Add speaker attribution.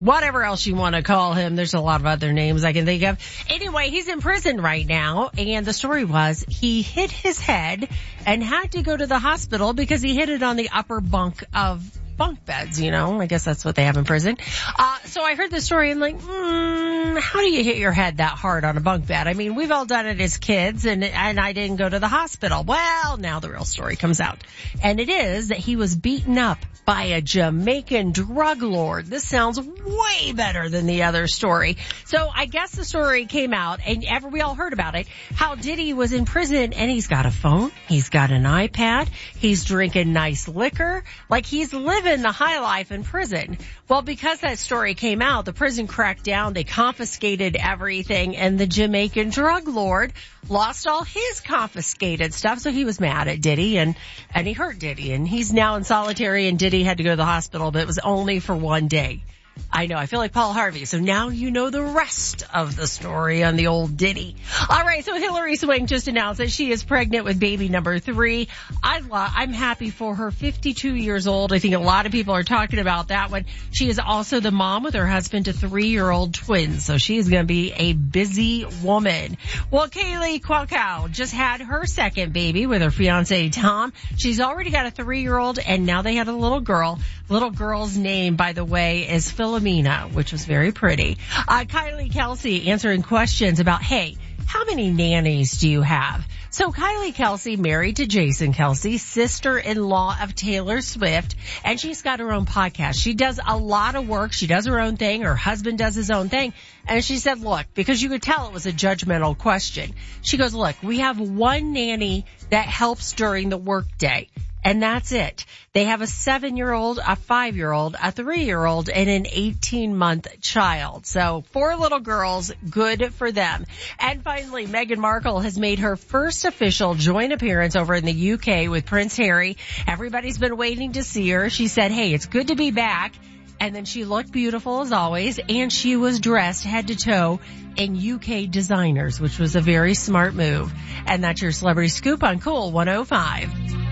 Speaker 1: whatever else you want to call him. There's a lot of other names I can think of. Anyway, he's in prison right now, and the story was he hit his head and had to go to the hospital because he hit it on the upper bunk of bunk beds, I guess that's what they have in prison. So I heard the story and how do you hit your head that hard on a bunk bed? I mean, we've all done it as kids and I didn't go to the hospital. Well, now the real story comes out. And it is that he was beaten up by a Jamaican drug lord. This sounds way better than the other story. So I guess the story came out and we all heard about it. How Diddy was in prison and he's got a phone. He's got an iPad. He's drinking nice liquor. Like he's living the high life in prison. Well, because that story came out, the prison cracked down. They confiscated everything and the Jamaican drug lord lost all his confiscated stuff. So he was mad at Diddy and he hurt Diddy and he's now in solitary and Diddy had to go to the hospital, but it was only for one day. I know, I feel like Paul Harvey. So now you know the rest of the story on the old Diddy. All right, so Hillary Swank just announced that she is pregnant with baby number 3. I'm happy for her, 52 years old. I think a lot of people are talking about that one. She is also the mom with her husband to 3-year-old twins. So she is going to be a busy woman. Well, Kaylee Cuoco just had her second baby with her fiance Tom. She's already got a 3-year-old and now they had a little girl. Little girl's name, by the way, is Philomena, which was very pretty. Kylie Kelsey answering questions about, hey, how many nannies do you have? So Kylie Kelsey married to Jason Kelsey, sister-in-law of Taylor Swift, and she's got her own podcast. She does a lot of work. She does her own thing. Her husband does his own thing. And she said, look, because you could tell it was a judgmental question. She goes, look, we have one nanny that helps during the workday. And that's it. They have a 7-year-old, a 5-year-old, a 3-year-old, and an 18-month child. So 4 little girls, good for them. And finally, Meghan Markle has made her first official joint appearance over in the UK with Prince Harry. Everybody's been waiting to see her. She said, hey, it's good to be back. And then she looked beautiful as always, and she was dressed head to toe in UK designers, which was a very smart move. And that's your Celebrity Scoop on Cool 105.